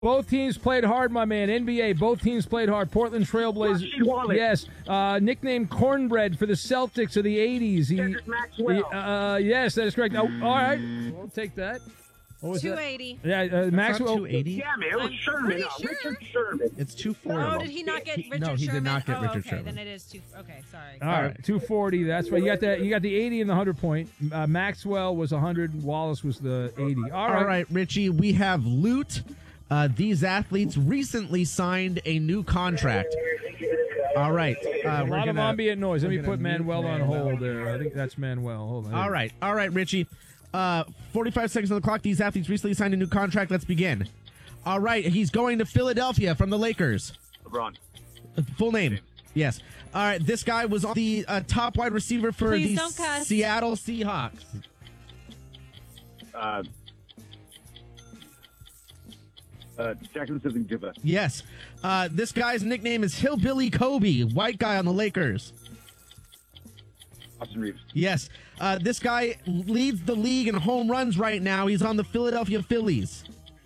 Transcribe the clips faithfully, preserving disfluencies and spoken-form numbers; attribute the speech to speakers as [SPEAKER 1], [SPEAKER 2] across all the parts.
[SPEAKER 1] Both teams played hard, my man. N B A, both teams played hard. Portland Trailblazers. Yes. Uh, nicknamed Cornbread for the Celtics of the eighties. He,
[SPEAKER 2] Cedric Maxwell.
[SPEAKER 1] he, uh, yes, that is correct. Oh, all right. We'll take that. What was
[SPEAKER 3] two eighty.
[SPEAKER 1] That? Yeah, uh, Maxwell.
[SPEAKER 4] two eighty?
[SPEAKER 2] Damn it, it was Sherman. Uh,
[SPEAKER 3] sure.
[SPEAKER 2] Richard Sherman.
[SPEAKER 4] It's two forty.
[SPEAKER 3] Oh, did he not get Richard Sherman?
[SPEAKER 4] No, he did not get
[SPEAKER 3] oh,
[SPEAKER 4] Richard
[SPEAKER 3] okay,
[SPEAKER 4] Sherman.
[SPEAKER 3] Then it is two. Okay, sorry.
[SPEAKER 1] All right, two forty. That's right. You got that. You got the eighty and the hundred point. Uh, Maxwell was a hundred. Wallace was the eighty. All right.
[SPEAKER 4] All right, Richie. We have loot. Uh, these athletes recently signed a new contract. All right. Uh,
[SPEAKER 1] a
[SPEAKER 4] we're
[SPEAKER 1] lot
[SPEAKER 4] gonna,
[SPEAKER 1] of ambient noise. Let me
[SPEAKER 4] gonna
[SPEAKER 1] put
[SPEAKER 4] mute
[SPEAKER 1] Manuel on
[SPEAKER 4] Manuel.
[SPEAKER 1] hold there. I think that's Manuel. Hold on.
[SPEAKER 4] All right. All right, Richie. Uh, forty-five seconds on the clock. These athletes recently signed a new contract. Let's begin. All right. He's going to Philadelphia from the Lakers.
[SPEAKER 2] LeBron.
[SPEAKER 4] Uh, Full name. Yes. All right. This guy was the uh, top wide receiver for
[SPEAKER 3] Please
[SPEAKER 4] the
[SPEAKER 3] don't cuss.
[SPEAKER 4] Seattle Seahawks.
[SPEAKER 2] Uh, uh, Jackson Smith-Njigba.
[SPEAKER 4] Yes. Uh, this guy's nickname is Hillbilly Kobe, white guy on the Lakers.
[SPEAKER 2] Austin Reeves.
[SPEAKER 4] Yes. Uh, this guy leads the league in home runs right now. He's on the Philadelphia Phillies.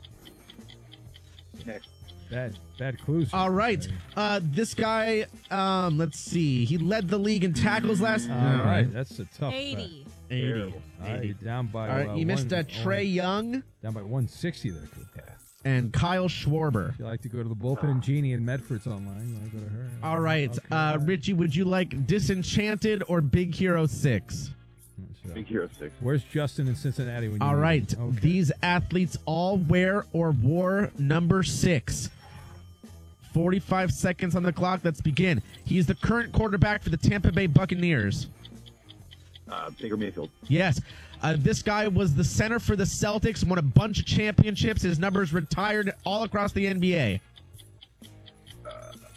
[SPEAKER 2] Next.
[SPEAKER 1] Bad, bad clues.
[SPEAKER 4] All right. Uh, this guy, um, let's see. He led the league in tackles last.
[SPEAKER 1] All right. That's a tough.
[SPEAKER 3] eighty.
[SPEAKER 4] eighty.
[SPEAKER 1] All right, down by.
[SPEAKER 4] All right.
[SPEAKER 1] uh,
[SPEAKER 4] You missed
[SPEAKER 1] one,
[SPEAKER 4] uh, Trey Young
[SPEAKER 1] Down by one sixty there, Coop.
[SPEAKER 4] and Kyle Schwarber.
[SPEAKER 1] If you like to go to the bullpen and Jeannie in Medford's online, you want to go to her.
[SPEAKER 4] All right.
[SPEAKER 1] Okay.
[SPEAKER 4] Uh, Richie, would you like Disenchanted or Big Hero six?
[SPEAKER 1] So,
[SPEAKER 2] Big Hero six.
[SPEAKER 1] where's Justin in Cincinnati? When you
[SPEAKER 4] All
[SPEAKER 1] need
[SPEAKER 4] right.
[SPEAKER 1] him? Okay.
[SPEAKER 4] These athletes all wear or wore number six. forty-five seconds on the clock. Let's begin. He's the current quarterback for the Tampa Bay Buccaneers.
[SPEAKER 2] Uh, Baker Mayfield.
[SPEAKER 4] Yes. Uh, this guy was the center for the Celtics, won a bunch of championships. His numbers retired all across the N B A.
[SPEAKER 2] Uh,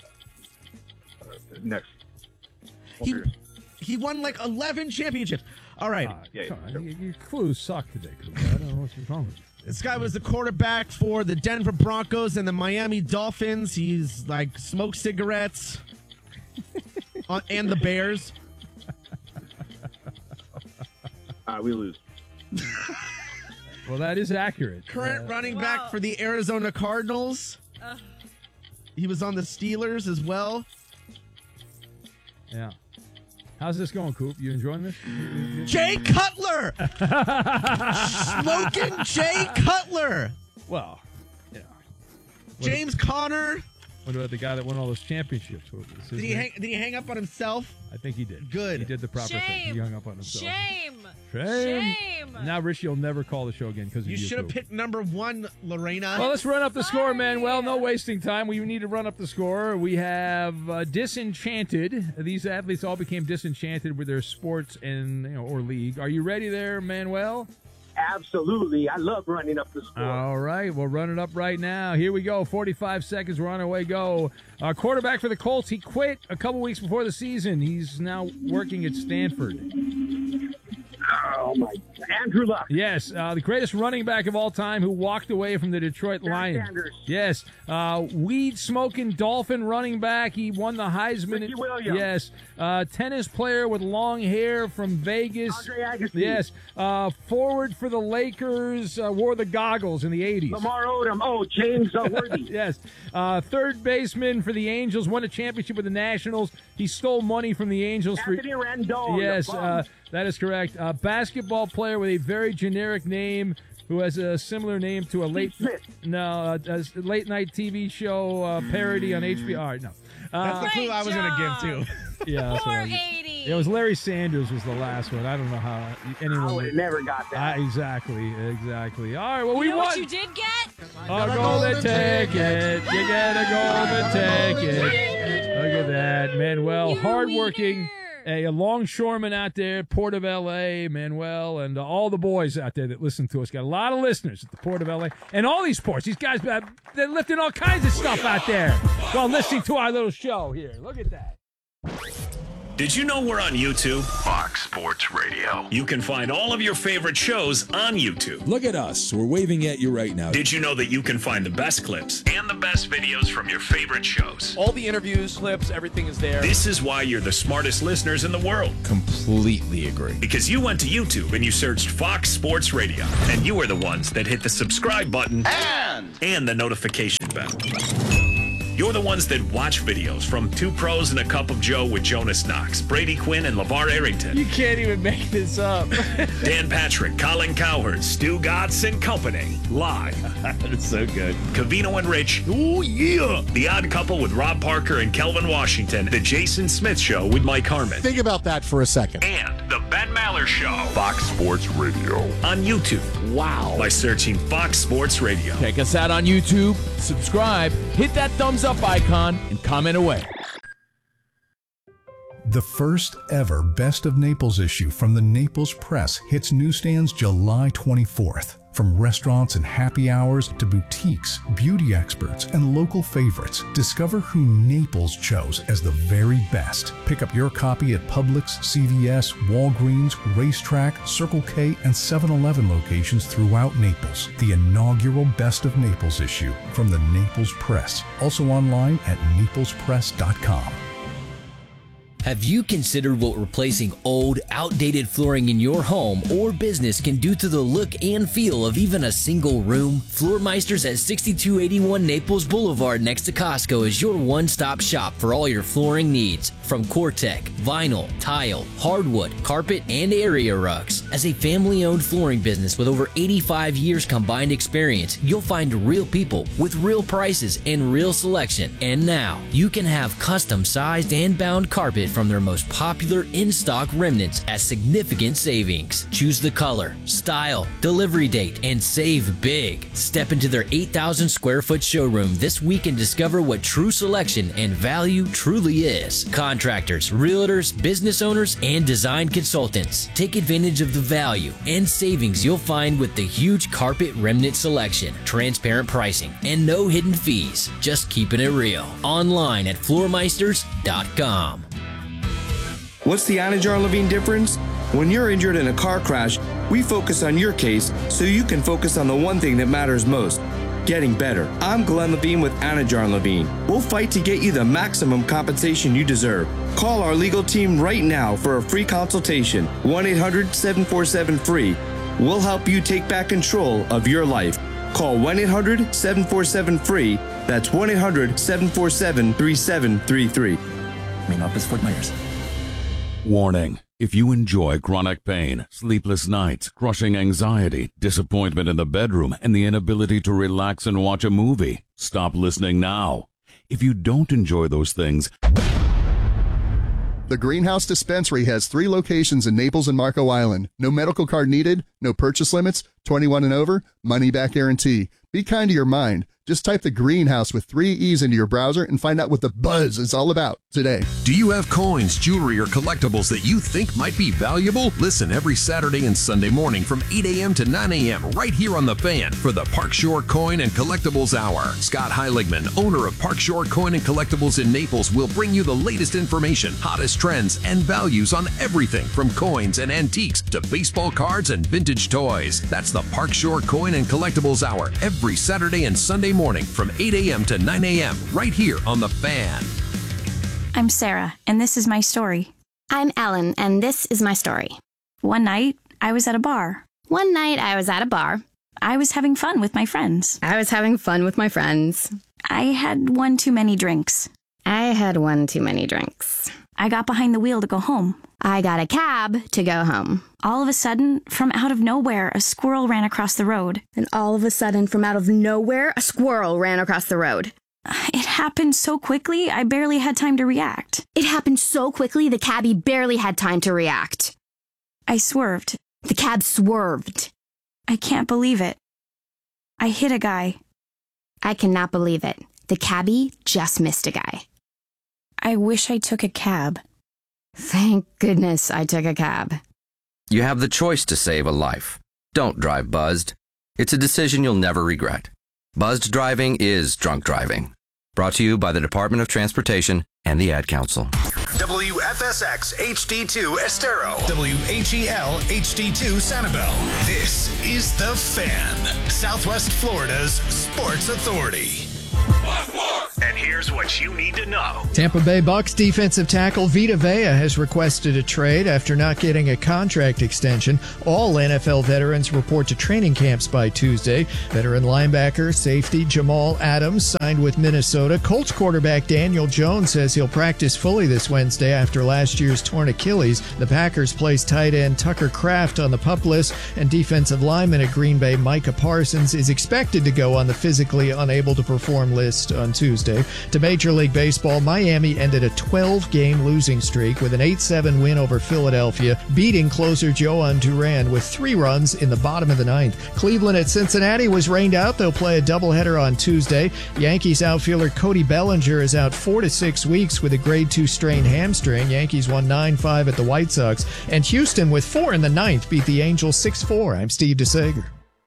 [SPEAKER 2] next.
[SPEAKER 4] He, he won like eleven championships. All right.
[SPEAKER 1] Uh,
[SPEAKER 2] Yeah, yeah,
[SPEAKER 1] come on,
[SPEAKER 2] sure.
[SPEAKER 1] your, your clues suck today, Coop. I don't know what's wrong with you.
[SPEAKER 4] This guy was the quarterback for the Denver Broncos and the Miami Dolphins. He's like smoked cigarettes uh, and the Bears.
[SPEAKER 2] Uh, we lose.
[SPEAKER 1] Well, that is accurate.
[SPEAKER 4] Current
[SPEAKER 1] Uh,
[SPEAKER 4] running
[SPEAKER 3] Wow.
[SPEAKER 4] back for the Arizona Cardinals.
[SPEAKER 3] Ugh.
[SPEAKER 4] He was on the Steelers as well.
[SPEAKER 1] Yeah. How's this going, Coop? You enjoying this?
[SPEAKER 4] Jay Cutler! Smoking Jay Cutler!
[SPEAKER 1] Well, yeah.
[SPEAKER 4] James Conner.
[SPEAKER 1] What about the guy that won all those championships? What was his
[SPEAKER 4] Did he
[SPEAKER 1] name?
[SPEAKER 4] hang did he hang up on himself?
[SPEAKER 1] I think he did.
[SPEAKER 4] Good.
[SPEAKER 1] He did the proper thing.
[SPEAKER 3] Shame.
[SPEAKER 1] He hung up on himself.
[SPEAKER 3] Shame.
[SPEAKER 1] Shame.
[SPEAKER 3] Shame.
[SPEAKER 1] Now Richie will never call the show again because of
[SPEAKER 4] You
[SPEAKER 1] you.
[SPEAKER 4] should have
[SPEAKER 1] Coop.
[SPEAKER 4] picked number one, Lorena.
[SPEAKER 1] Well, let's run up the score,
[SPEAKER 3] Sorry.
[SPEAKER 1] Manuel. No wasting time. We need to run up the score. We have uh, Disenchanted. These athletes all became disenchanted with their sports and you know, or league. Are you ready there, Manuel?
[SPEAKER 2] Absolutely. I love running up the score.
[SPEAKER 1] All right, we'll run it up right now. Here we go. forty-five seconds. We're on our way. Go. Uh, quarterback for the Colts. He quit a couple weeks before the season. He's now working at Stanford.
[SPEAKER 2] Oh, my. Andrew Luck.
[SPEAKER 1] Yes, uh, the greatest running back of all time who walked away from the Detroit
[SPEAKER 2] Barry
[SPEAKER 1] Lions.
[SPEAKER 2] Sanders.
[SPEAKER 1] Yes, uh, weed-smoking Dolphin running back. He won the Heisman.
[SPEAKER 2] Ricky Williams.
[SPEAKER 1] Yes, uh, tennis player with long hair from Vegas.
[SPEAKER 2] Andre Agassi.
[SPEAKER 1] Yes, uh, forward for the Lakers. Uh, wore the goggles in the eighties.
[SPEAKER 2] Lamar Odom. Oh, James uh, Worthy.
[SPEAKER 1] Yes, uh, third baseman for the Angels. Won a championship with the Nationals. He stole money from the Angels for.
[SPEAKER 2] Anthony Rendon.
[SPEAKER 1] Yes,
[SPEAKER 2] the bum.
[SPEAKER 1] uh, that is correct. A basketball player with a very generic name who has a similar name to a late
[SPEAKER 2] Smith.
[SPEAKER 1] no a, a late night T V show uh, parody on H B O. All right, no.
[SPEAKER 4] That's
[SPEAKER 1] Uh,
[SPEAKER 4] the clue I was going to give too.
[SPEAKER 1] yeah, that's what I
[SPEAKER 3] four
[SPEAKER 1] was-
[SPEAKER 3] eighty.
[SPEAKER 1] it was Larry Sanders was the last one. I don't know how anyone.
[SPEAKER 2] I would have never got
[SPEAKER 1] Ah,
[SPEAKER 2] that.
[SPEAKER 1] exactly, exactly. All right, well we
[SPEAKER 3] You know
[SPEAKER 1] won.
[SPEAKER 3] what you did get?
[SPEAKER 1] A golden ticket. You get a golden ticket. Look at that, Manuel,
[SPEAKER 3] You
[SPEAKER 1] hardworking.
[SPEAKER 3] winner.
[SPEAKER 1] A, a longshoreman out there, Port of L A, Manuel, and uh, all the boys out there that listen to us. Got a lot of listeners at the Port of L A. And all these ports, these guys, uh, they're lifting all kinds of stuff out there while listening to our little show here. Look at that.
[SPEAKER 5] Did you know we're on YouTube? Fox Sports Radio. You can find all of your favorite shows on YouTube.
[SPEAKER 6] Look at us. We're waving at you right now.
[SPEAKER 5] Did you know that you can find the best clips and the best videos from your favorite shows?
[SPEAKER 7] All the interviews, clips, everything is there.
[SPEAKER 5] This is why you're the smartest listeners in the world.
[SPEAKER 6] Completely agree.
[SPEAKER 5] Because you went to YouTube and you searched Fox Sports Radio. And you are the ones that hit the subscribe button and, and the notification bell. You're the ones that watch videos from Two Pros and a Cup of Joe with Jonas Knox, Brady Quinn, and LeVar Arrington.
[SPEAKER 7] You can't even make this up.
[SPEAKER 5] Dan Patrick, Colin Cowherd, Stu Gatz and Company. Live.
[SPEAKER 6] That's so good.
[SPEAKER 5] Cavino and Rich. Oh, yeah. The Odd Couple with Rob Parker and Kelvin Washington. The Jason Smith Show with Mike Harmon.
[SPEAKER 8] Think about that for a second.
[SPEAKER 5] And The Ben Maller Show. Fox Sports Radio. On YouTube. Wow. By searching Fox Sports Radio.
[SPEAKER 7] Check us out on YouTube, subscribe, hit that thumbs up icon, and comment away.
[SPEAKER 9] The first ever Best of Naples issue from the Naples Press hits newsstands July twenty-fourth. From restaurants and happy hours to boutiques, beauty experts, and local favorites, discover who Naples chose as the very best. Pick up your copy at Publix, C V S, Walgreens, Racetrack, Circle K, and seven eleven locations throughout Naples. The inaugural Best of Naples issue from the Naples Press. Also online at naples press dot com.
[SPEAKER 10] Have you considered what replacing old, outdated flooring in your home or business can do to the look and feel of even a single room? Floormeisters at sixty-two eighty-one Naples Boulevard next to Costco is your one-stop shop for all your flooring needs. From Cortec, vinyl, tile, hardwood, carpet, and area rugs. As a family-owned flooring business with over eighty-five years combined experience, you'll find real people with real prices and real selection. And now, you can have custom-sized and bound carpet from their most popular in-stock remnants at significant savings. Choose the color, style, delivery date, and save big. Step into their eight thousand square foot showroom this week and discover what true selection and value truly is. Contractors, realtors, business owners, and design consultants. Take advantage of the value and savings you'll find with the huge carpet remnant selection, transparent pricing, and no hidden fees. Just keeping it real. Online at floormeisters dot com.
[SPEAKER 11] What's the Anajar Levine difference? When you're injured in a car crash, we focus on your case so you can focus on the one thing that matters most, getting better. I'm Glenn Levine with Anajar Levine. We'll fight to get you the maximum compensation you deserve. Call our legal team right now for a free consultation. one eight hundred seven four seven free. We'll help you take back control of your life. Call one eight hundred seven four seven free. That's one eight hundred seven four seven three seven three three.
[SPEAKER 12] Main office, Fort Myers.
[SPEAKER 13] Warning. If you enjoy chronic pain, sleepless nights, crushing anxiety, disappointment in the bedroom, and the inability to relax and watch a movie, stop listening now. If you don't enjoy those things...
[SPEAKER 14] The Greenhouse Dispensary has three locations in Naples and Marco Island. No medical card needed, no purchase limits, twenty-one and over, money back guarantee. Be kind to your mind. Just type the Greenhouse with three E's into your browser and find out what the buzz is all about today.
[SPEAKER 15] Do you have coins, jewelry, or collectibles that you think might be valuable? Listen every Saturday and Sunday morning from eight a.m. to nine a.m. right here on The Fan for the Park Shore Coin and Collectibles Hour. Scott Heiligman, owner of Park Shore Coin and Collectibles in Naples, will bring you the latest information, hottest trends, and values on everything from coins and antiques to baseball cards and vintage toys. That's the Park Shore Coin and Collectibles Hour every Saturday and Sunday morning from eight a.m. to nine a.m. right here on The Fan.
[SPEAKER 16] I'm Sarah, and this is my story.
[SPEAKER 17] I'm Ellen, and this is my story.
[SPEAKER 16] One night, I was at a bar.
[SPEAKER 17] One night, I was at a bar.
[SPEAKER 16] I was having fun with my friends.
[SPEAKER 17] I was having fun with my friends.
[SPEAKER 16] I had one too many drinks.
[SPEAKER 17] I had one too many drinks.
[SPEAKER 16] I got behind the wheel to go home.
[SPEAKER 17] I got a cab to go home.
[SPEAKER 16] All of a sudden, from out of nowhere, a squirrel ran across the road.
[SPEAKER 17] And all of a sudden, from out of nowhere, a squirrel ran across the road.
[SPEAKER 16] It happened so quickly, I barely had time to react.
[SPEAKER 17] It happened so quickly, the cabbie barely had time to react.
[SPEAKER 16] I swerved.
[SPEAKER 17] The cab swerved.
[SPEAKER 16] I can't believe it. I hit a guy.
[SPEAKER 17] I cannot believe it. The cabbie just missed a guy.
[SPEAKER 16] I wish I took a cab.
[SPEAKER 17] Thank goodness I took a cab.
[SPEAKER 18] You have the choice to save a life. Don't drive buzzed. It's a decision you'll never regret. Buzzed driving is drunk driving. Brought to you by the Department of Transportation and the Ad Council.
[SPEAKER 8] W F S X H D two Estero. W H E L H D two Sanibel. This is The Fan, Southwest Florida's sports authority.
[SPEAKER 5] And here's what you need to know.
[SPEAKER 19] Tampa Bay Bucks defensive tackle Vita Vea has requested a trade after not getting a contract extension. All N F L veterans report to training camps by Tuesday. Veteran linebacker, safety Jamal Adams signed with Minnesota. Colts quarterback Daniel Jones says he'll practice fully this Wednesday after last year's torn Achilles. The Packers placed tight end Tucker Kraft on the PUP list, and defensive lineman at Green Bay Micah Parsons is expected to go on the physically unable to perform list on Tuesday. To Major League Baseball, Miami ended a twelve-game losing streak with an eight seven win over Philadelphia, beating closer Johan Duran with three runs in the bottom of the ninth. Cleveland at Cincinnati was rained out. They'll play a doubleheader on Tuesday. Yankees outfielder Cody Bellinger is out four to six weeks with a grade two strained hamstring. Yankees won nine five at the White Sox. And Houston, with four in the ninth, beat the Angels six four. I'm Steve DeSager.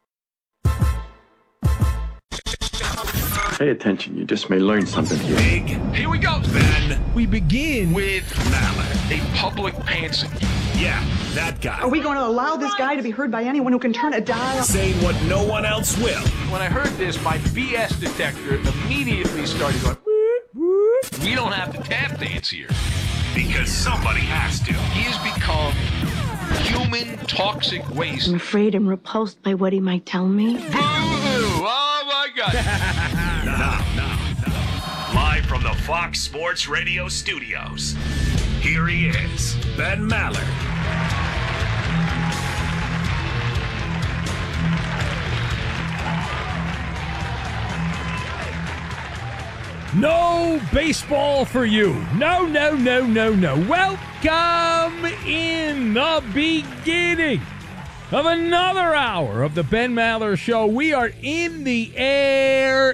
[SPEAKER 20] Pay attention. You just may learn something here.
[SPEAKER 5] Big. Here we go, Ben.
[SPEAKER 1] We begin
[SPEAKER 5] with Maller, a public pantser. Yeah, that guy.
[SPEAKER 21] Are we going to allow this guy to be heard by anyone who can turn a dial?
[SPEAKER 5] Saying what no one else will.
[SPEAKER 1] When I heard this, my B S detector immediately started going, whoop, whoop. We don't have to tap dance here.
[SPEAKER 5] Because somebody has to. He has become human toxic waste.
[SPEAKER 22] I'm afraid I'm repulsed by what he might tell me.
[SPEAKER 5] Boo! Oh, my God. Now, now, now. Live from the Fox Sports Radio studios, here he is, Ben Maller.
[SPEAKER 1] No baseball for you. No, no, no, no, no. Welcome in the beginning of another hour of the Ben Maller Show. We are in the air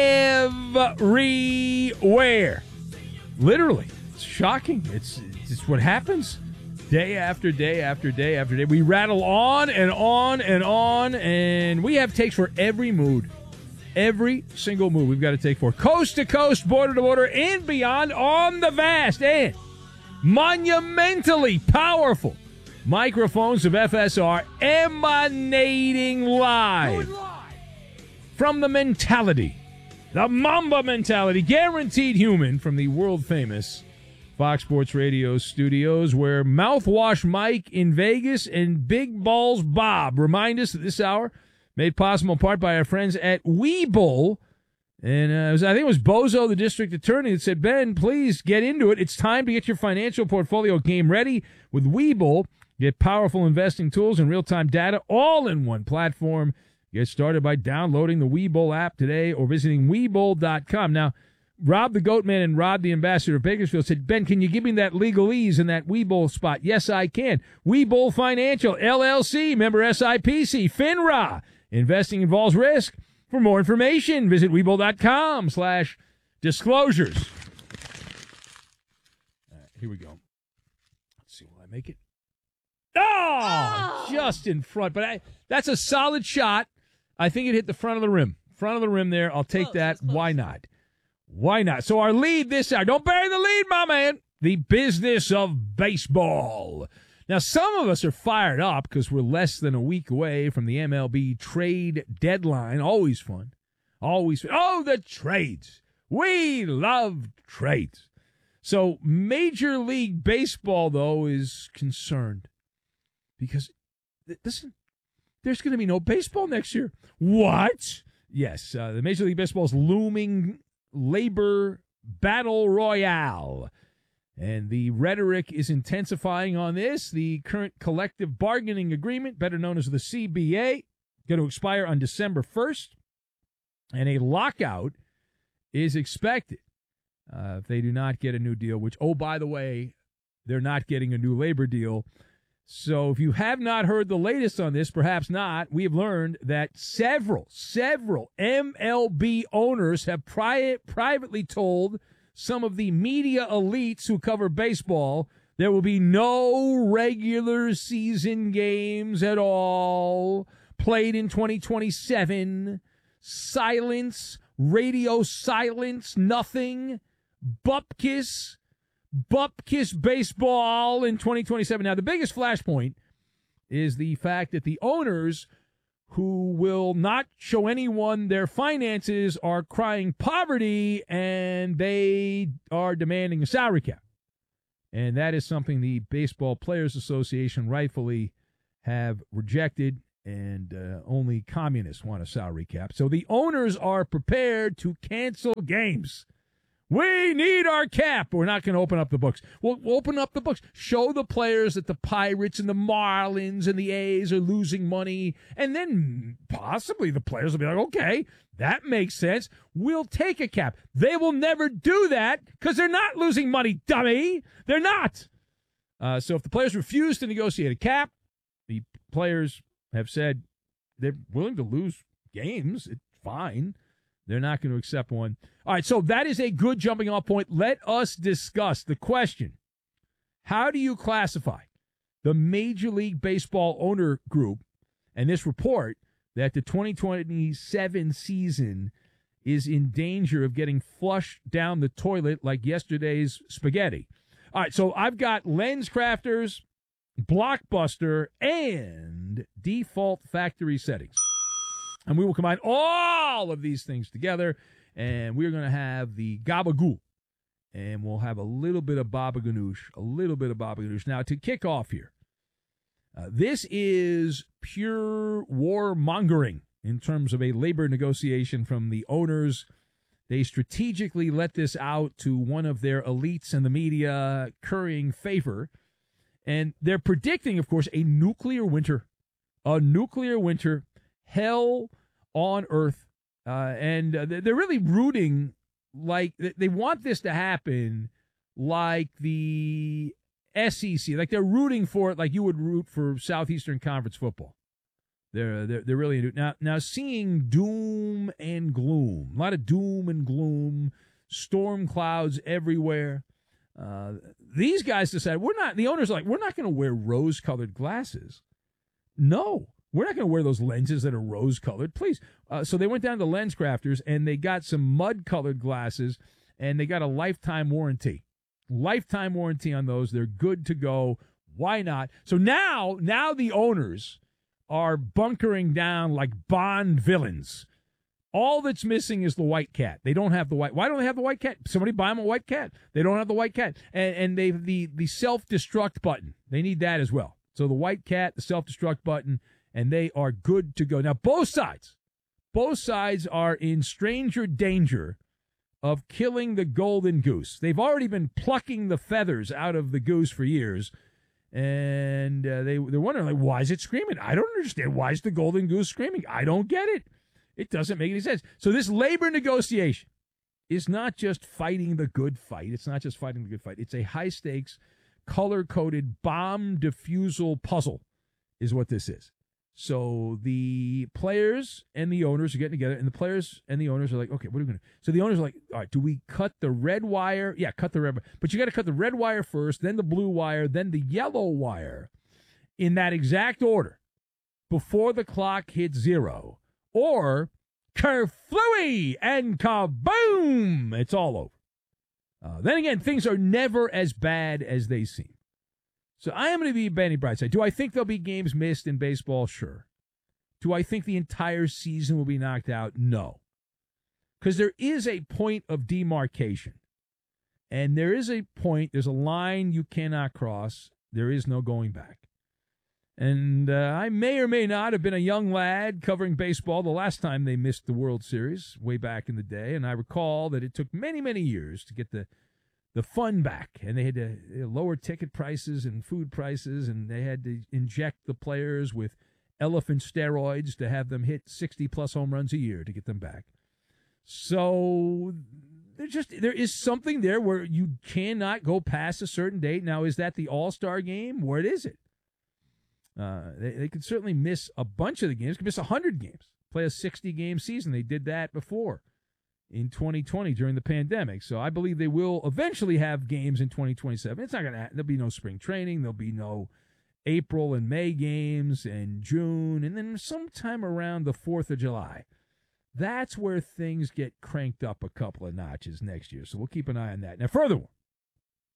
[SPEAKER 1] everywhere. Literally. It's shocking. It's, it's what happens day after day after day after day. We rattle on and on and on, and we have takes for every mood. Every single move we've got to take for coast to coast, border to border, and beyond on the vast and monumentally powerful microphones of F S R, emanating live from the mentality, the Mamba mentality, guaranteed human, from the world-famous Fox Sports Radio studios, where Mouthwash Mike in Vegas and Big Balls Bob remind us that this hour made possible in part by our friends at Webull. And uh, it was, I think it was Bozo, the district attorney, that said, Ben, please get into it. It's time to get your financial portfolio game ready with Webull. Get powerful investing tools and real-time data all in one platform. Get started by downloading the Webull app today or visiting Webull dot com. Now, Rob the Goatman and Rob the Ambassador of Bakersfield said, Ben, can you give me that legalese in that Webull spot? Yes, I can. Webull Financial, L L C, member S I P C, FINRA. Investing involves risk. For more information, visit Webull dot com slash disclosures. All right, here we go. Let's see, will I make it? Oh, oh, just in front. But I, that's a solid shot. I think it hit the front of the rim. Front of the rim there. I'll take close, that. Why not? Why not? So our lead this hour. Don't bury the lead, my man. The business of baseball. Now, some of us are fired up because we're less than a week away from the M L B trade deadline. Always fun. Always fun. Oh, the trades. We love trades. So Major League Baseball, though, is concerned because, listen, there's going to be no baseball next year. What? Yes, uh, the Major League Baseball's looming labor battle royale. And the rhetoric is intensifying on this. The current collective bargaining agreement, better known as the C B A, going to expire on December first. And a lockout is expected uh, if they do not get a new deal, which, oh, by the way, they're not getting a new labor deal. So if you have not heard the latest on this, perhaps not, we have learned that several, several M L B owners have pri- privately told some of the media elites who cover baseball there will be no regular season games at all played in twenty twenty-seven. Silence, radio silence, nothing. Bupkis. Bupkis baseball in twenty twenty-seven. Now, the biggest flashpoint is the fact that the owners who will not show anyone their finances are crying poverty, and they are demanding a salary cap. And that is something the Baseball Players Association rightfully have rejected, and uh, only communists want a salary cap. So the owners are prepared to cancel games. We need our cap. We're not going to open up the books. We'll open up the books. Show the players that the Pirates and the Marlins and the A's are losing money. And then possibly the players will be like, okay, that makes sense. We'll take a cap. They will never do that because they're not losing money, dummy. They're not. Uh, so if the players refuse to negotiate a cap, the players have said they're willing to lose games. It's fine. They're not going to accept one. All right, so that is a good jumping off point. Let us discuss the question. How do you classify the Major League Baseball owner group and this report that the twenty twenty-seven season is in danger of getting flushed down the toilet like yesterday's spaghetti? All right, so I've got LensCrafters, Blockbuster, and default factory settings. And we will combine all of these things together, and we're going to have the gabagool. And we'll have a little bit of baba ganoush, a little bit of baba ganoush. Now, to kick off here, uh, this is pure warmongering in terms of a labor negotiation from the owners. They strategically let this out to one of their elites in the media, currying favor. And they're predicting, of course, a nuclear winter. A nuclear winter. Hell on earth. Uh, and uh, they're really rooting like they want this to happen like the S E C. Like they're rooting for it like you would root for Southeastern Conference football. They're, they're, they're really into it. Now, now, seeing doom and gloom, a lot of doom and gloom, storm clouds everywhere. Uh, these guys decided, we're not, the owners are like, we're not going to wear rose-colored glasses. No. We're not going to wear those lenses that are rose-colored, please. Uh, so they went down to LensCrafters, and they got some mud-colored glasses, and they got a lifetime warranty. Lifetime warranty on those. They're good to go. Why not? So now, now the owners are bunkering down like Bond villains. All that's missing is the white cat. They don't have the white. Why don't they have the white cat? Somebody buy them a white cat. They don't have the white cat. And, and they the, the self-destruct button. They need that as well. So the white cat, the self-destruct button, and they are good to go. Now, both sides, both sides are in stranger danger of killing the golden goose. They've already been plucking the feathers out of the goose for years, and uh, they, they're wondering, like, why is it screaming? I don't understand. Why is the golden goose screaming? I don't get it. It doesn't make any sense. So this labor negotiation is not just fighting the good fight. It's not just fighting the good fight. It's a high-stakes, color-coded bomb defusal puzzle is what this is. So the players and the owners are getting together, and the players and the owners are like, okay, what are we going to do? So the owners are like, all right, do we cut the red wire? Yeah, cut the red wire. But you got to cut the red wire first, then the blue wire, then the yellow wire in that exact order before the clock hits zero. Or kerflooey and kaboom, it's all over. Uh, then again, things are never as bad as they seem. So I am going to be Benny Brightside. Do I think there'll be games missed in baseball? Sure. Do I think the entire season will be knocked out? No. Because there is a point of demarcation. And there is a point, there's a line you cannot cross. There is no going back. And uh, I may or may not have been a young lad covering baseball the last time they missed the World Series way back in the day. And I recall that it took many, many years to get the the fun back, and they had to lower ticket prices and food prices, and they had to inject the players with elephant steroids to have them hit sixty-plus home runs a year to get them back. So there just there is something there where you cannot go past a certain date. Now, is that the All-Star game? What is it? Uh, they, they could certainly miss a bunch of the games. They could miss one hundred games, play a sixty-game season. They did that before in twenty twenty during the pandemic. So I believe they will eventually have games in twenty twenty-seven. It's not going to, there'll be no spring training. There'll be no April and May games and June. And then sometime around the fourth of July, that's where things get cranked up a couple of notches next year. So we'll keep an eye on that. Now, furthermore,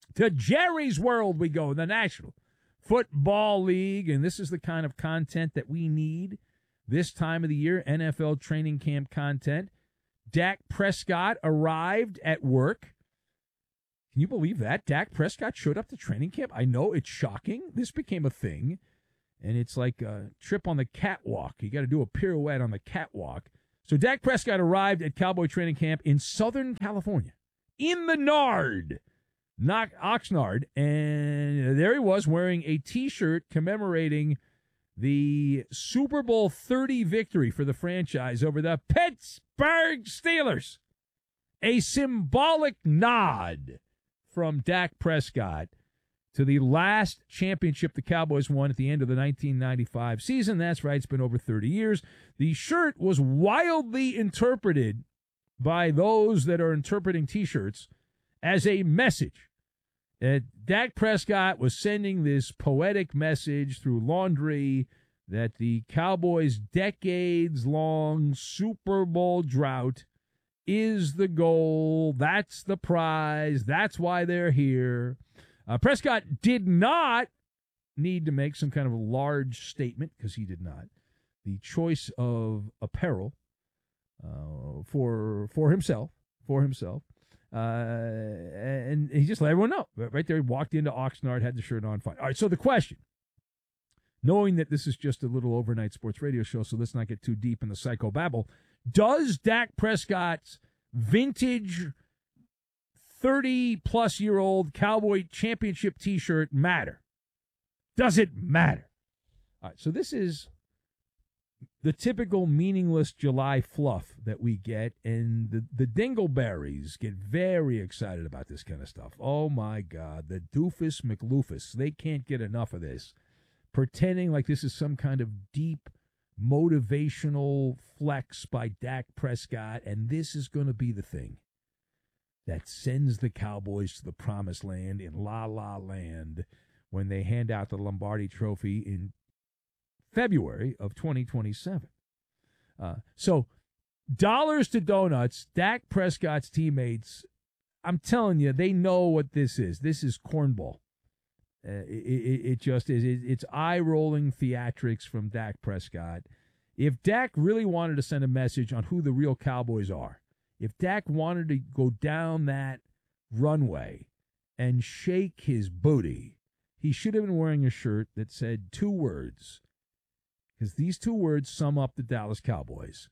[SPEAKER 1] To Jerry's World we go, the National Football League, and this is the kind of content that we need this time of the year, N F L training camp content. Dak Prescott arrived at work. Can you believe that? Dak Prescott showed up to training camp. I know it's shocking. This became a thing, and it's like a trip on the catwalk. You got to do a pirouette on the catwalk. So Dak Prescott arrived at Cowboy training camp in Southern California, in the Nard, not Oxnard, and there he was wearing a T-shirt commemorating the Super Bowl thirty victory for the franchise over the Pittsburgh Steelers. A symbolic nod from Dak Prescott to the last championship the Cowboys won at the end of the nineteen ninety-five season. That's right, it's been over thirty years. The shirt was wildly interpreted by those that are interpreting T-shirts as a message. Uh, Dak Prescott was sending this poetic message through laundry that the Cowboys' decades-long Super Bowl drought is the goal. That's the prize. That's why they're here. Uh, Prescott did not need to make some kind of a large statement, because he did not. The choice of apparel uh, for for himself, for himself, uh, and he just let everyone know. Right there, he walked into Oxnard, had the shirt on, fine. All right, so the question, knowing that this is just a little overnight sports radio show, so let's not get too deep in the psychobabble, does Dak Prescott's vintage thirty-plus-year-old Cowboy championship T-shirt matter? Does it matter? All right, so this is the typical meaningless July fluff that we get, and the, the dingleberries get very excited about this kind of stuff. Oh, my God, the doofus McLoofus. They can't get enough of this, pretending like this is some kind of deep motivational flex by Dak Prescott, and this is going to be the thing that sends the Cowboys to the promised land in La La Land when they hand out the Lombardi Trophy in February of twenty twenty-seven. Uh, so, dollars to donuts, Dak Prescott's teammates, I'm telling you, they know what this is. This is cornball. Uh, it, it, it just is. It, it's eye-rolling theatrics from Dak Prescott. If Dak really wanted to send a message on who the real Cowboys are, if Dak wanted to go down that runway and shake his booty, he should have been wearing a shirt that said two words, because these two words sum up the Dallas Cowboys.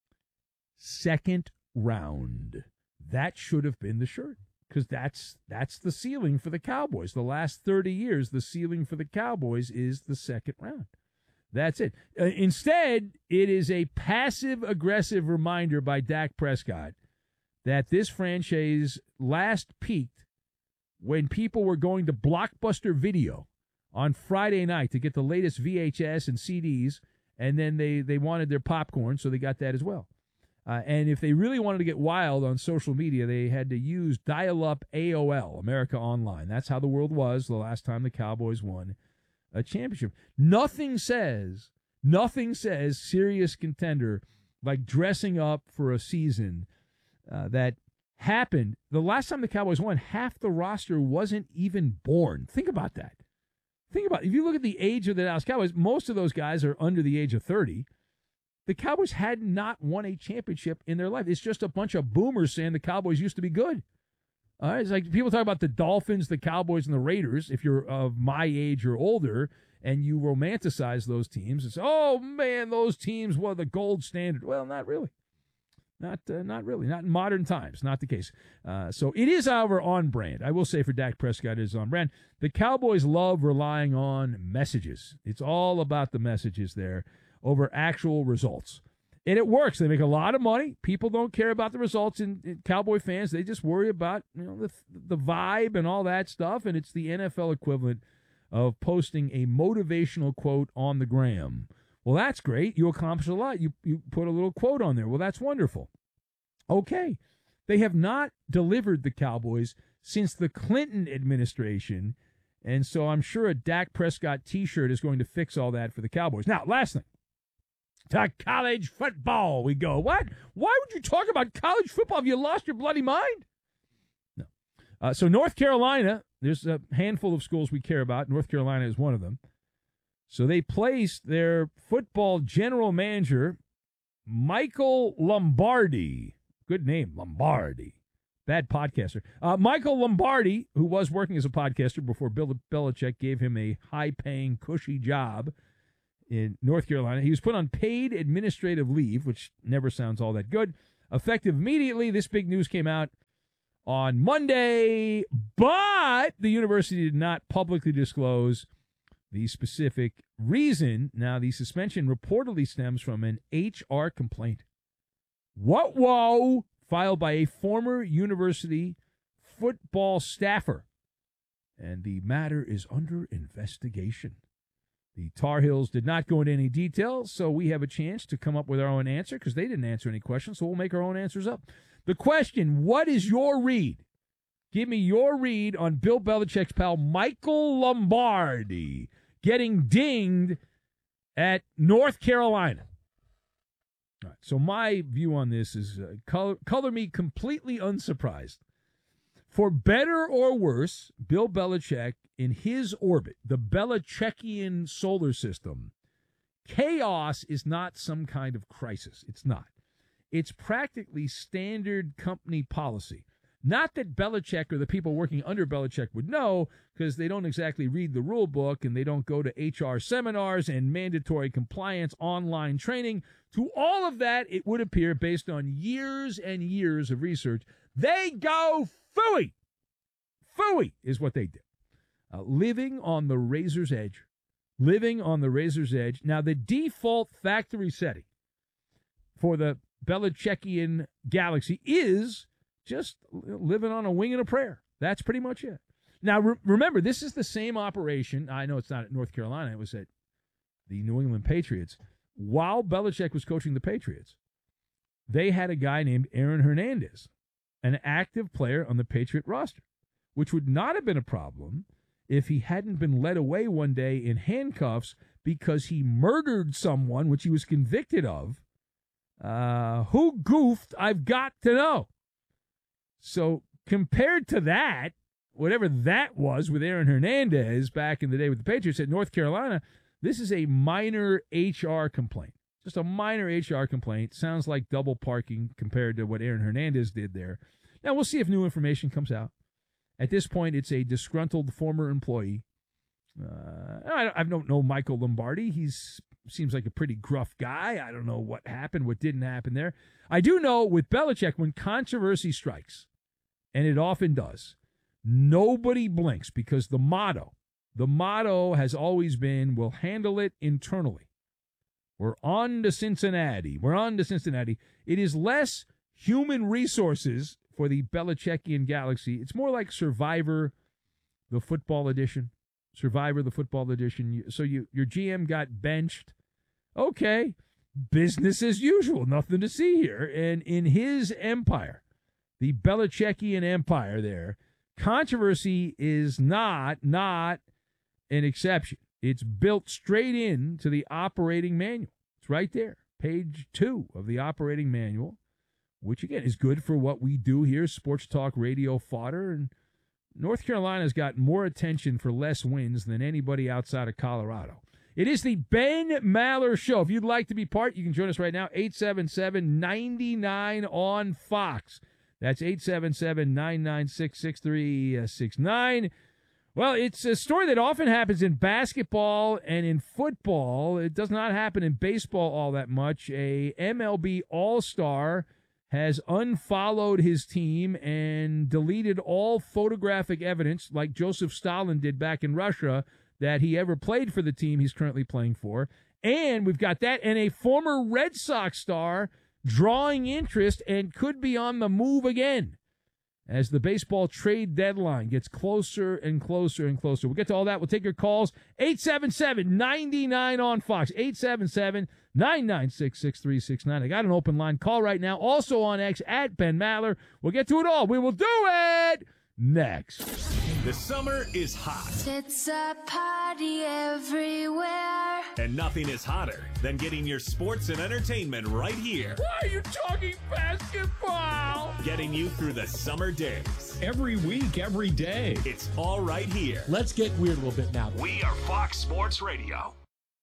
[SPEAKER 1] Second round. That should have been the shirt, because that's that's the ceiling for the Cowboys. The last thirty years, the ceiling for the Cowboys is the second round. That's it. Uh, instead, it is a passive-aggressive reminder by Dak Prescott that this franchise last peaked when people were going to Blockbuster Video on Friday night to get the latest V H S and C Ds, and then they, they wanted their popcorn, so they got that as well. Uh, and if they really wanted to get wild on social media, they had to use dial-up A O L, America Online. That's how the world was the last time the Cowboys won a championship. Nothing says, nothing says serious contender like dressing up for a season uh, that happened. The last time the Cowboys won, half the roster wasn't even born. Think about that. Think about it. If you look at the age of the Dallas Cowboys, most of those guys are under the age of thirty. The Cowboys had not won a championship in their life. It's just a bunch of boomers saying the Cowboys used to be good. All right, it's like people talk about the Dolphins, the Cowboys, and the Raiders. If you're of my age or older and you romanticize those teams, it's, oh, man, those teams were the gold standard. Well, not really. Not uh, not really. Not in modern times. Not the case. Uh, so it is, however, on brand. I will say for Dak Prescott, it is on brand. The Cowboys love relying on messages. It's all about the messages there over actual results. And it works. They make a lot of money. People don't care about the results in, in Cowboy fans. They just worry about, you know, the the vibe and all that stuff. And it's the N F L equivalent of posting a motivational quote on the gram. Well, that's great. You accomplish a lot. You you put a little quote on there. Well, that's wonderful. Okay. They have not delivered the Cowboys since the Clinton administration. And so I'm sure a Dak Prescott T-shirt is going to fix all that for the Cowboys. Now, last thing. To college football we go. What? Why would you talk about college football? Have you lost your bloody mind? No. Uh, so North Carolina, there's a handful of schools we care about. North Carolina is one of them. So they placed their football general manager, Michael Lombardi. Good name, Lombardi. Bad podcaster. Uh, Michael Lombardi, who was working as a podcaster before Bill Belichick gave him a high-paying, cushy job in North Carolina. He was put on paid administrative leave, which never sounds all that good. Effective immediately, this big news came out on Monday, but the university did not publicly disclose the specific reason. Now, the suspension reportedly stems from an H R complaint. What, whoa, filed by a former university football staffer. And the matter is under investigation. The Tar Heels did not go into any details, so we have a chance to come up with our own answer because they didn't answer any questions, so we'll make our own answers up. The question, what is your read? Give me your read on Bill Belichick's pal Michael Lombardi getting dinged at North Carolina. All right, so my view on this is uh, color, color me completely unsurprised. For better or worse, Bill Belichick, in his orbit, the Belichickian solar system, chaos is not some kind of crisis. It's not. It's practically standard company policy. Not that Belichick or the people working under Belichick would know, because they don't exactly read the rule book and they don't go to H R seminars and mandatory compliance online training. To all of that, it would appear, based on years and years of research, they go phooey. Phooey is what they did. Uh, living on the razor's edge. Living on the razor's edge. Now, the default factory setting for the Belichickian galaxy is just living on a wing and a prayer. That's pretty much it. Now, re- remember, this is the same operation. I know it's not at North Carolina. It was at the New England Patriots. While Belichick was coaching the Patriots, they had a guy named Aaron Hernandez, an active player on the Patriot roster, which would not have been a problem if he hadn't been led away one day in handcuffs because he murdered someone, which he was convicted of. Uh, who goofed? I've got to know. So compared to that, whatever that was with Aaron Hernandez back in the day with the Patriots at North Carolina, this is a minor H R complaint. Just a minor H R complaint. Sounds like double parking compared to what Aaron Hernandez did there. Now, we'll see if new information comes out. At this point, it's a disgruntled former employee. Uh, I, I don't know Michael Lombardi. He seems like a pretty gruff guy. I don't know what happened, what didn't happen there. I do know with Belichick, when controversy strikes, and it often does, nobody blinks because the motto, the motto has always been, we'll handle it internally. We're on to Cincinnati. We're on to Cincinnati. It is less human resources for the Belichickian galaxy. It's more like Survivor, the football edition. Survivor, the football edition. So you, your G M got benched. Okay, business as usual. Nothing to see here. And in his empire, the Belichickian empire there, controversy is not, not an exception. It's built straight into the operating manual. It's right there. Page two of the operating manual, which, again, is good for what we do here, sports talk, radio fodder. And North Carolina's got more attention for less wins than anybody outside of Colorado. It is the Ben Maller Show. If you'd like to be part, you can join us right now, eight seven seven, nine nine on Fox. That's eight seven seven, nine nine six, six three six nine. Well, it's a story that often happens in basketball and in football. It does not happen in baseball all that much. A M L B All-Star has unfollowed his team and deleted all photographic evidence, like Joseph Stalin did back in Russia, that he ever played for the team he's currently playing for. And we've got that, and a former Red Sox star drawing interest and could be on the move again as the baseball trade deadline gets closer and closer and closer. We'll get to all that. We'll take your calls. eight seven seven, nine nine on Fox. eight seven seven, nine nine six, six three six nine. I got an open line. Call right now. Also on X, at Ben Maller. We'll get to it all. We will do it next.
[SPEAKER 2] The summer is hot.
[SPEAKER 4] It's a party everywhere.
[SPEAKER 2] And nothing is hotter than getting your sports and entertainment right here.
[SPEAKER 1] Why are you talking basketball?
[SPEAKER 2] Getting you through the summer days.
[SPEAKER 23] Every week, every day.
[SPEAKER 2] It's all right here.
[SPEAKER 23] Let's get weird a little bit now.
[SPEAKER 2] We are Fox Sports Radio.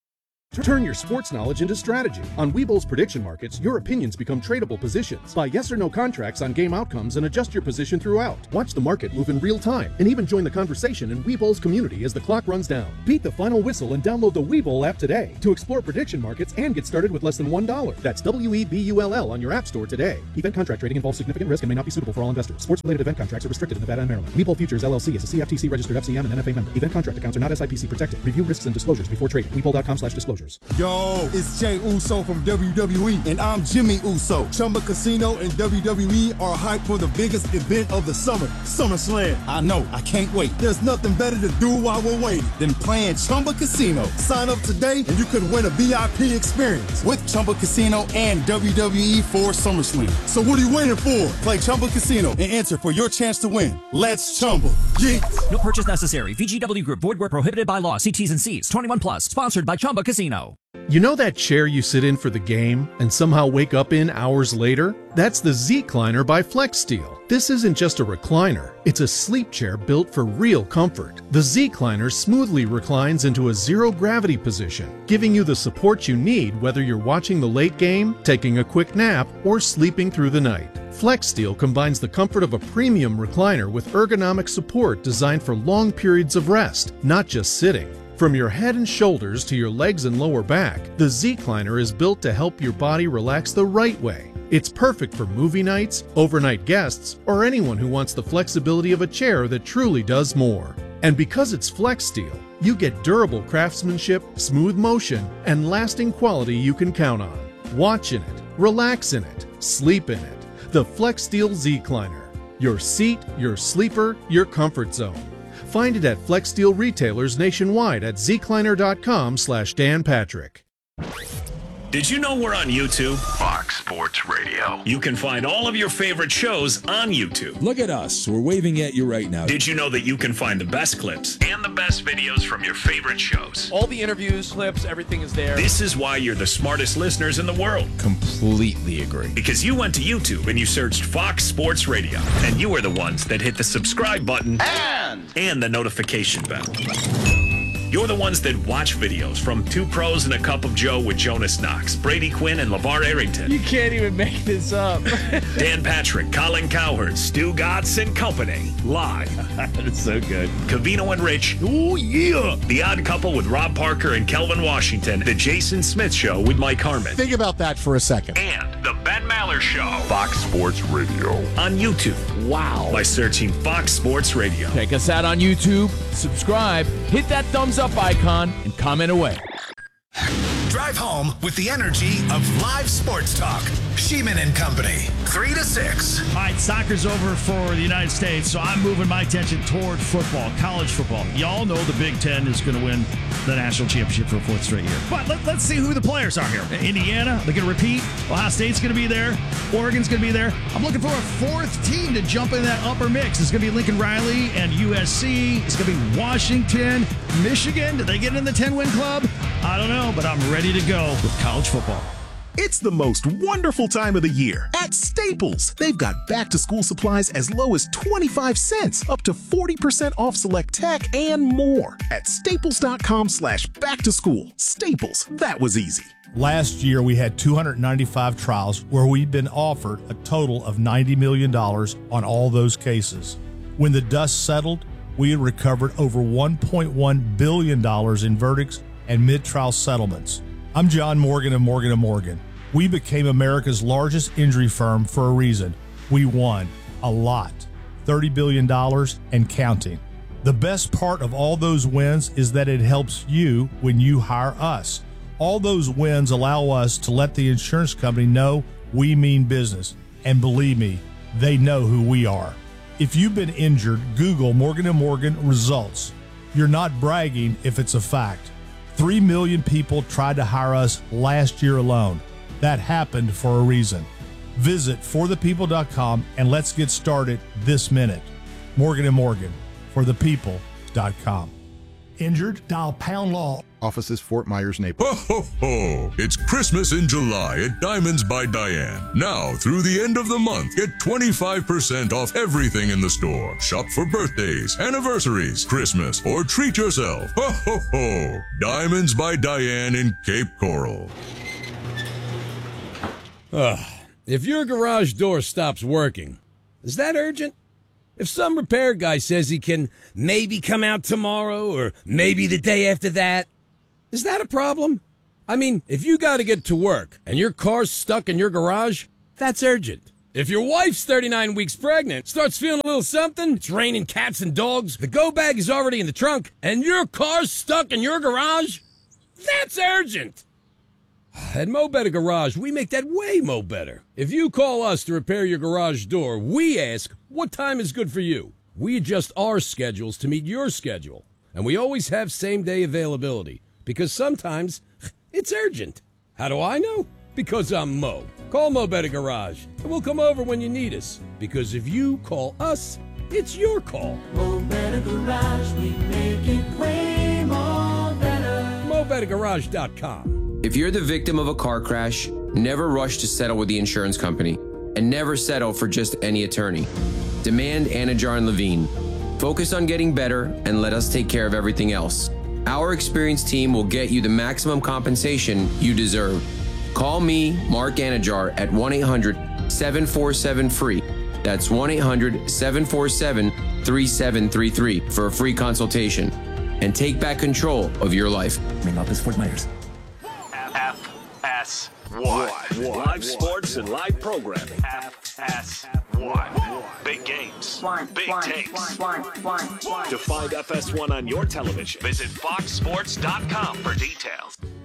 [SPEAKER 24] Turn your sports knowledge into strategy. On Webull's prediction markets, your opinions become tradable positions. Buy yes or no contracts on game outcomes and adjust your position throughout. Watch the market move in real time and even join the conversation in Webull's community as the clock runs down. Beat the final whistle and download the Webull app today to explore prediction markets and get started with less than one dollar. That's W E B U L L on your app store today. Event contract trading involves significant risk and may not be suitable for all investors. Sports-related event contracts are restricted in Nevada and Maryland. Webull Futures L L C is a C F T C-registered F C M and N F A member. Event contract accounts are not S I P C protected. Review risks and disclosures before trading. Webull.com slash disclosures.
[SPEAKER 25] Yo. It's Jay Uso from W W E, and I'm Jimmy Uso. Chumba Casino and W W E are hyped for the biggest event of the summer, SummerSlam. I know, I can't wait. There's nothing better to do while we're waiting than playing Chumba Casino. Sign up today, and you could win a V I P experience with Chumba Casino and W W E for SummerSlam. So what are you waiting for? Play Chumba Casino and enter for your chance to win. Let's Chumba. Yeah.
[SPEAKER 26] No purchase necessary. V G W Group. Void where prohibited by law. See T's and C's. twenty-one plus. Sponsored by Chumba Casino.
[SPEAKER 24] You know that chair you sit in for the game and somehow wake up in hours later? That's the Z-Cliner by FlexSteel. This isn't just a recliner, it's a sleep chair built for real comfort. The Z-Cliner smoothly reclines into a zero-gravity position, giving you the support you need whether you're watching the late game, taking a quick nap, or sleeping through the night. FlexSteel combines the comfort of a premium recliner with ergonomic support designed for long periods of rest, not just sitting. From your head and shoulders to your legs and lower back, the Z-Cliner is built to help your body relax the right way. It's perfect for movie nights, overnight guests, or anyone who wants the flexibility of a chair that truly does more. And because it's FlexSteel, you get durable craftsmanship, smooth motion, and lasting quality you can count on. Watch in it, relax in it, sleep in it. The FlexSteel Z-Cliner. Your seat, your sleeper, your comfort zone. Find it at FlexSteel retailers nationwide at zcliner.com slash Dan Patrick.
[SPEAKER 5] Did you know we're on YouTube?
[SPEAKER 8] Fox Sports Radio.
[SPEAKER 5] You can find all of your favorite shows on YouTube.
[SPEAKER 6] Look at us. We're waving at you right now.
[SPEAKER 5] Did you know that you can find the best clips and the best videos from your favorite shows?
[SPEAKER 7] All the interviews, clips, everything is there.
[SPEAKER 5] This is why you're the smartest listeners in the world.
[SPEAKER 6] Completely agree.
[SPEAKER 5] Because you went to YouTube and you searched Fox Sports Radio. And you were the ones that hit the subscribe button and, and the notification bell. You're the ones that watch videos from Two Pros and a Cup of Joe with Jonas Knox, Brady Quinn, and LeVar Arrington.
[SPEAKER 7] You can't even make this up.
[SPEAKER 5] Dan Patrick, Colin Cowherd, Stu Gatz and Company. Live.
[SPEAKER 6] That's so good.
[SPEAKER 5] Covino and Rich.
[SPEAKER 6] Oh, yeah.
[SPEAKER 5] The Odd Couple with Rob Parker and Kelvin Washington. The Jason Smith Show with Mike Harmon.
[SPEAKER 27] Think about that for a second.
[SPEAKER 5] And The Ben Maller Show.
[SPEAKER 8] Fox Sports Radio.
[SPEAKER 5] On YouTube.
[SPEAKER 7] Wow.
[SPEAKER 5] By searching Fox Sports Radio.
[SPEAKER 7] Check us out on YouTube. Subscribe. Hit that thumbs up icon and comment away.
[SPEAKER 8] Drive home with the energy of live sports talk. Sheeman and Company, three to six.
[SPEAKER 28] All right, soccer's over for the United States, so I'm moving my attention toward football, college football. Y'all know the Big Ten is going to win the national championship for a fourth straight year. But let, let's see who the players are here. Indiana, they're going to repeat. Ohio State's going to be there. Oregon's going to be there. I'm looking for a fourth team to jump in that upper mix. It's going to be Lincoln Riley and U S C. It's going to be Washington, Michigan. Did they get in the ten-win club? I don't know, but I'm ready to go with college football.
[SPEAKER 29] It's the most wonderful time of the year at Staples. They've got back-to-school supplies as low as twenty-five cents, up to forty percent off select tech, and more at staples.com slash back-to-school. Staples, that was easy.
[SPEAKER 30] Last year, we had two hundred ninety-five trials where we'd been offered a total of ninety million dollars on all those cases. When the dust settled, we had recovered over one point one billion dollars in verdicts and mid-trial settlements. I'm John Morgan of Morgan and Morgan. We became America's largest injury firm for a reason. We won a lot, thirty billion dollars and counting. The best part of all those wins is that it helps you when you hire us. All those wins allow us to let the insurance company know we mean business. And believe me, they know who we are. If you've been injured, Google Morgan and Morgan results. You're not bragging if it's a fact. Three million people tried to hire us last year alone. That happened for a reason. Visit for the people dot com and let's get started this minute. Morgan and Morgan, for the people dot com. Injured? Dial pound law.
[SPEAKER 3] Offices Fort Myers, Naples.
[SPEAKER 9] Ho, ho, ho! It's Christmas in July at Diamonds by Diane. Now, through the end of the month, get twenty-five percent off everything in the store. Shop for birthdays, anniversaries, Christmas, or treat yourself. Ho, ho, ho! Diamonds by Diane in Cape Coral.
[SPEAKER 10] Ugh. If your garage door stops working, is that urgent? If some repair guy says he can maybe come out tomorrow or maybe the day after that, is that a problem? I mean, if you got to get to work and your car's stuck in your garage, that's urgent. If your wife's thirty-nine weeks pregnant, starts feeling a little something, it's raining cats and dogs, the go bag is already in the trunk, and your car's stuck in your garage, that's urgent. At Mo Better Garage, we make that way mo better. If you call us to repair your garage door, we ask, what time is good for you? We adjust our schedules to meet your schedule. And we always have same-day availability, because sometimes it's urgent. How do I know? Because I'm Mo. Call Mo Better Garage, and we'll come over when you need us. Because if you call us, it's your call.
[SPEAKER 11] Mo Better Garage, we make it way more better.
[SPEAKER 10] Mo Better Garage dot com.
[SPEAKER 12] If you're the victim of a car crash, never rush to settle with the insurance company, and never settle for just any attorney. Demand Anajar and Levine. Focus on getting better and let us take care of everything else. Our experienced team will get you the maximum compensation you deserve. Call me, Mark Anajar, at one eight hundred seven four seven free. That's one eight hundred seven four seven three seven three three for a free consultation. And take back control of your life.
[SPEAKER 26] Main office, Fort Myers.
[SPEAKER 5] F S one. Live sports and live programming. F S one. Big games.
[SPEAKER 11] One,
[SPEAKER 5] Big
[SPEAKER 11] one,
[SPEAKER 5] takes.
[SPEAKER 11] one, one, one.
[SPEAKER 5] To find F S one on your television, visit fox sports dot com for details.